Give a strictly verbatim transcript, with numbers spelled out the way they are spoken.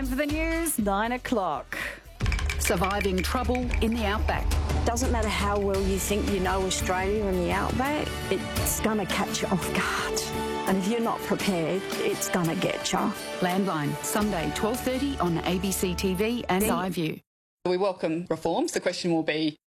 Time for the news, nine o'clock. Surviving trouble in the outback. Doesn't matter how well you think you know Australia and the outback, it's going to catch you off guard. And if you're not prepared, it's going to get you. Landline, Sunday, twelve thirty on A B C T V and iView. We welcome reforms. The question will be,